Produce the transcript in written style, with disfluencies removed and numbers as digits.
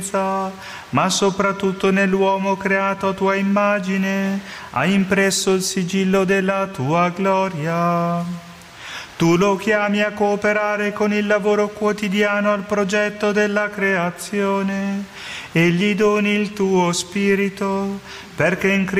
ma soprattutto nell'uomo creato a tua immagine, hai impresso il sigillo della tua gloria. Tu lo chiami a cooperare con il lavoro quotidiano al progetto della creazione e gli doni il tuo spirito, perché in